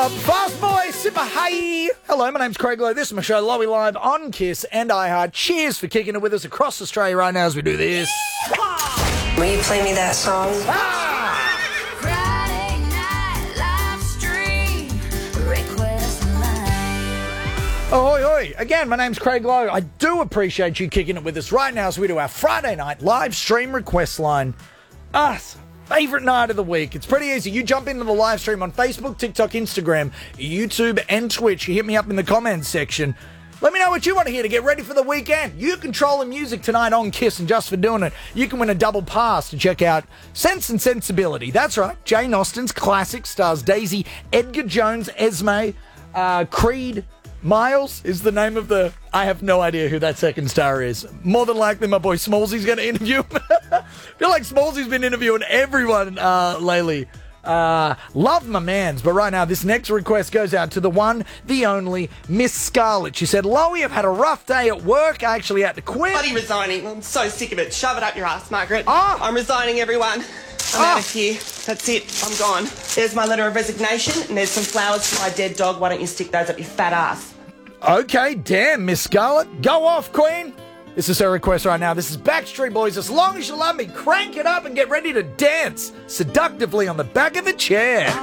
Fast Boy, Sipper, hey! Hello, my name's Craig Lowe. This is my show, Lowy Live on KISS and iHeart. Cheers for kicking it with us across Australia right now as we do this. Will you play me that song? Friday night live stream request line. Ahoy, hoy. Again, my name's Craig Lowe. I do appreciate you kicking it with us right now as we do our Friday night live stream request line. Us. Favourite night of the week. It's pretty easy. You jump into the live stream on Facebook, TikTok, Instagram, YouTube and Twitch. You hit me up in the comments section. Let me know what you want to hear to get ready for the weekend. You control the music tonight on KISS, and just for doing it, you can win a double pass to check out Sense and Sensibility. That's right. Jane Austen's classic stars Daisy, Edgar Jones, Esme, Creed, Miles is the name of the... I have no idea who that second star is. More than likely my boy Smallsy's going to interview him. I feel like Smallsy's been interviewing everyone lately. Love my mans, but right now this next request goes out to the one, the only, Miss Scarlett. She said, Lowy, I've had a rough day at work. I actually had to quit. Bloody resigning. I'm so sick of it. Shove it up your ass, Margaret. Ah. I'm resigning, everyone. I'm out of here. That's it. I'm gone. There's my letter of resignation, and there's some flowers for my dead dog. Why don't you stick those up your fat ass? Okay, damn, Miss Scarlett. Go off, Queen. This is her request right now. This is Backstreet Boys. As long as you love me, crank it up and get ready to dance seductively on the back of the chair.